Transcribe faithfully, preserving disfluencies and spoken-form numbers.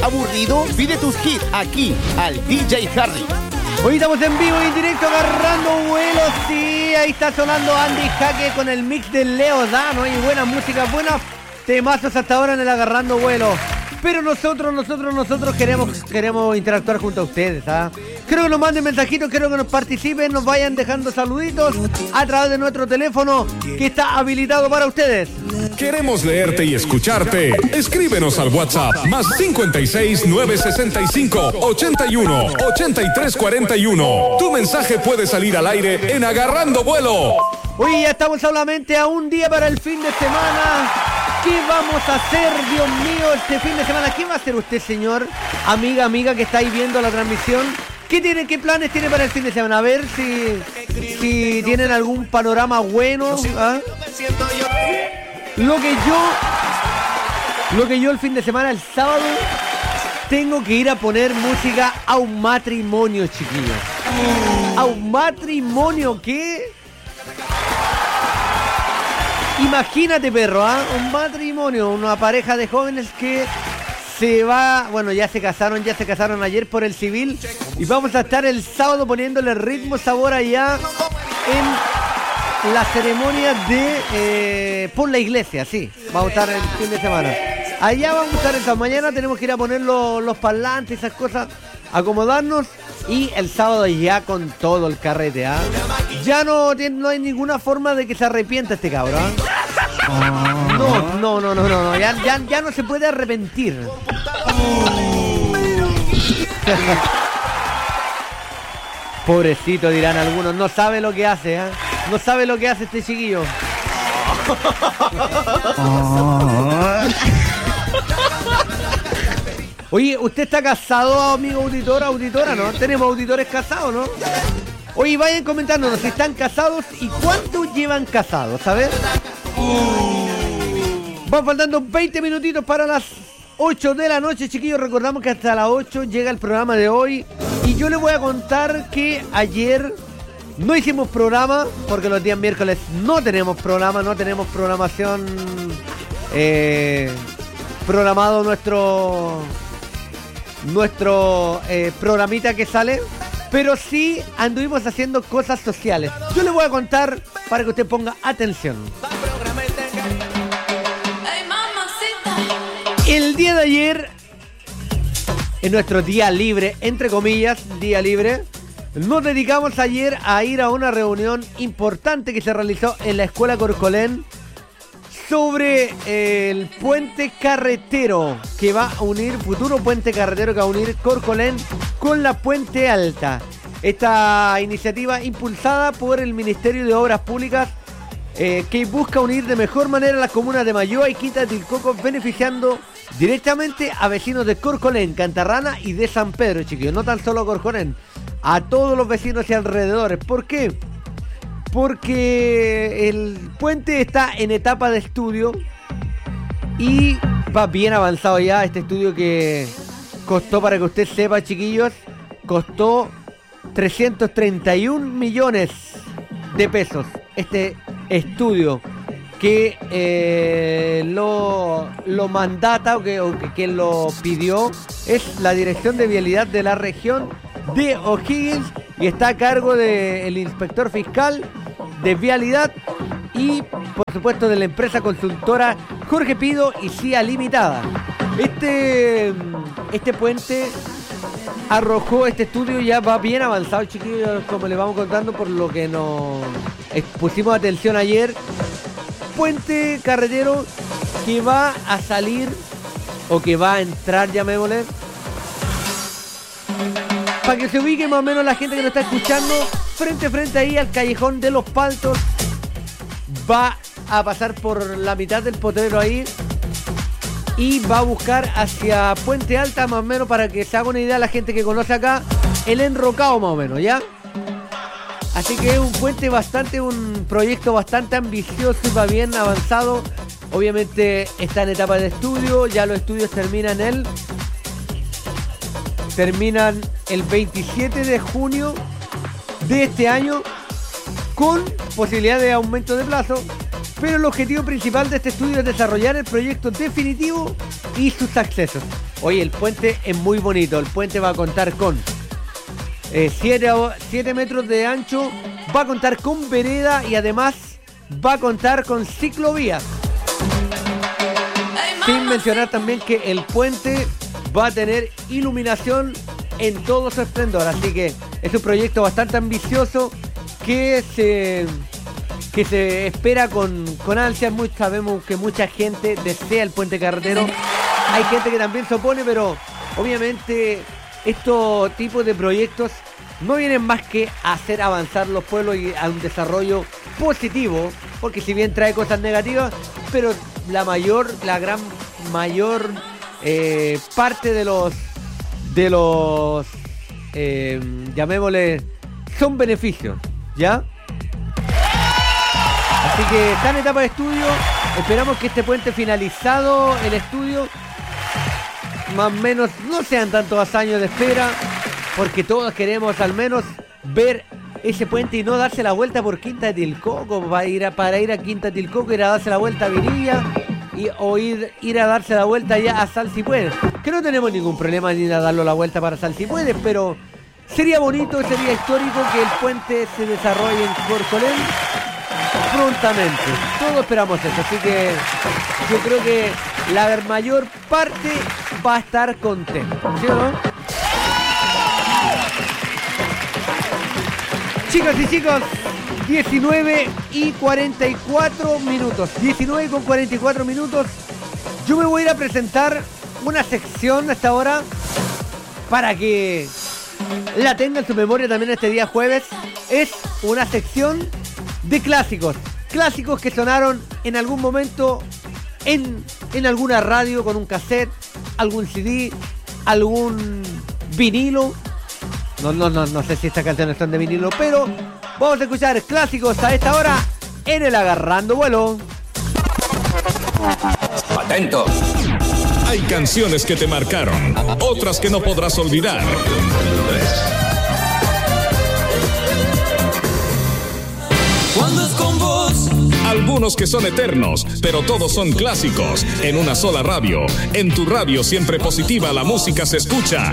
¿Aburrido? Pide tus hits aquí al D J Harry. Hoy estamos en vivo y en directo agarrando vuelo, sí, ahí está sonando Andy Jaque con el mix de Leo Dano y buena música, buenos temazos hasta ahora en el agarrando vuelo. Pero nosotros, nosotros, nosotros queremos, queremos interactuar junto a ustedes, ¿ah? Creo que nos manden mensajitos, creo que nos participen, nos vayan dejando saluditos a través de nuestro teléfono que está habilitado para ustedes. Queremos leerte y escucharte. Escríbenos al WhatsApp más cincuenta y seis, novecientos sesenta y cinco, ochenta y uno, ochenta y tres cuarenta y uno. Tu mensaje puede salir al aire en Agarrando Vuelo. Oye, ya estamos solamente a un día para el fin de semana. ¿Qué vamos a hacer, Dios mío, este fin de semana? ¿Qué va a hacer usted, señor? Amiga, amiga, que está ahí viendo la transmisión. ¿Qué tiene, qué planes tiene para el fin de semana? A ver si, si tienen algún panorama bueno. ¿Ah? Lo que yo, lo que yo el fin de semana, el sábado, tengo que ir a poner música a un matrimonio, chiquillos. A un matrimonio que... Imagínate, perro, ¿ah? ¿eh? Un matrimonio, una pareja de jóvenes que se va, bueno, ya se casaron, ya se casaron ayer por el civil y vamos a estar el sábado poniéndole ritmo, sabor allá en la ceremonia de eh, por la iglesia, sí, vamos a estar el fin de semana. Allá vamos a estar esta mañana, tenemos que ir a poner los, los parlantes, esas cosas, acomodarnos y el sábado ya con todo el carrete, ¿ah? ¿eh? Ya no, no hay ninguna forma de que se arrepienta este cabrón. No, no, no, no, no, no. Ya, ya, ya no se puede arrepentir. Pobrecito, dirán algunos. No sabe lo que hace, ¿eh? No sabe lo que hace este chiquillo. Oye, ¿usted está casado, amigo auditor, auditora, no? Tenemos auditores casados, ¿no? Oye, vayan comentándonos si están casados y cuánto llevan casados, ¿sabes? Van faltando veinte minutitos para las ocho de la noche, chiquillos. Recordamos que hasta las ocho llega el programa de hoy. Y yo les voy a contar que ayer no hicimos programa, porque los días miércoles no tenemos programa, no tenemos programación eh, programado nuestro, nuestro eh, programita que sale. Pero sí anduvimos haciendo cosas sociales. Yo le voy a contar para que usted ponga atención. El día de ayer, en nuestro día libre, entre comillas, día libre, nos dedicamos ayer a ir a una reunión importante que se realizó en la Escuela Corcolén sobre el puente carretero que va a unir, futuro puente carretero que va a unir Corcolén con la Puente Alta. Esta iniciativa impulsada por el Ministerio de Obras Públicas eh, que busca unir de mejor manera las comunas de Mayoa y Quinta de Tilcoco, beneficiando directamente a vecinos de Corcolén, Cantarrana y de San Pedro, chiquillos. No tan solo a Corcolén, a todos los vecinos y alrededores. ¿Por qué? Porque el puente está en etapa de estudio y va bien avanzado ya. Este estudio que costó, para que usted sepa, chiquillos, costó trescientos treinta y un millones de pesos. Este estudio que eh, lo, lo mandata o que, o que quien lo pidió es la Dirección de Vialidad de la región de O'Higgins y está a cargo del inspector fiscal de vialidad y por supuesto de la empresa consultora Jorge Pido y C I A Limitada. Este, este puente arrojó, este estudio ya va bien avanzado, chiquillos, como les vamos contando por lo que nos pusimos atención ayer. Puente carretero que va a salir o que va a entrar, llamémosle, para que se ubique más o menos la gente que nos está escuchando, frente a frente ahí al Callejón de los Paltos. Va a pasar por la mitad del potrero ahí y va a buscar hacia Puente Alta, más o menos, para que se haga una idea la gente que conoce acá, el enrocado más o menos, ¿ya? Así que es un puente bastante, un proyecto bastante ambicioso y va bien avanzado. Obviamente está en etapa de estudio, ya los estudios terminan el terminan el veintisiete de junio de este año, con posibilidad de aumento de plazo, pero el objetivo principal de este estudio es desarrollar el proyecto definitivo y sus accesos. Oye, el puente es muy bonito. El puente va a contar con siete metros de ancho, va a contar con vereda y además va a contar con ciclovías. Sin mencionar también que el puente va a tener iluminación en todo su esplendor. Así que es un proyecto bastante ambicioso que se, que se espera con, con ansias. Muy, sabemos que mucha gente desea el puente carretero. Hay gente que también se opone, pero obviamente estos tipos de proyectos no vienen más que a hacer avanzar los pueblos y a un desarrollo positivo, porque si bien trae cosas negativas, pero la mayor, la gran mayor eh, parte de los de los eh, llamémosle, son beneficios, ¿ya? Así que está en etapa de estudio. Esperamos que este puente, finalizado el estudio, más o menos no sean tantos años de espera, porque todos queremos al menos ver ese puente y no darse la vuelta por Quinta Tilcoco, para ir a, para ir a Quinta Tilcoco, ir a darse la vuelta a Virilla y, o ir, ir a darse la vuelta ya a Sal Si Puedes, que no tenemos ningún problema ni a darlo la vuelta para Sal Si Puedes, pero sería bonito, sería histórico que el puente se desarrolle en Corcolén prontamente. Todos esperamos eso, así que yo creo que la mayor parte va a estar contenta, ¿sí o no? Chicas y chicos, diecinueve y cuarenta y cuatro minutos. diecinueve con cuarenta y cuatro minutos. Yo me voy a ir a presentar una sección hasta ahora para que la tenga en su memoria también este día jueves. Es una sección de clásicos. Clásicos que sonaron en algún momento en, en alguna radio con un cassette, algún C D, algún vinilo. No, no, no, no sé si estas canciones son de vinilo, pero vamos a escuchar clásicos a esta hora en el Agarrando Vuelo. ¡Atentos! Hay canciones que te marcaron, otras que no podrás olvidar. Cuando es con vos. Algunos que son eternos, pero todos son clásicos. En una sola radio. En tu radio siempre positiva, la música se escucha.